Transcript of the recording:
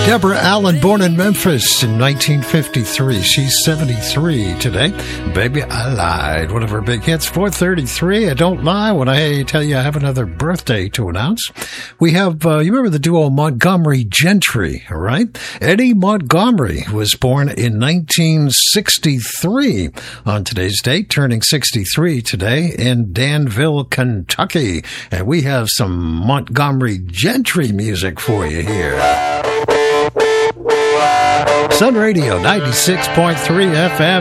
Deborah Allen, born in Memphis in 1953. She's 73 today. Baby, I Lied. One of her big hits, 433. I don't lie when I tell you I have another birthday to announce. We have, you remember the duo Montgomery Gentry, right? Eddie Montgomery was born in 1963 on today's date, turning 63 today in Danville, Kentucky. And we have some Montgomery Gentry music for you here. Sun Radio 96.3 FM.